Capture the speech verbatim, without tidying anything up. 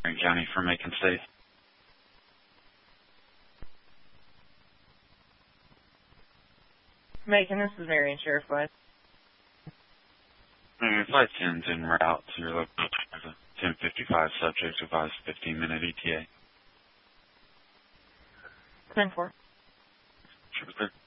Green County for Macon State. Macon, this is Marion Sheriff West. Alright, Flight ten's en route to your location as a ten fifty-five subject, advised fifteen minute E T A. ten four. Sure,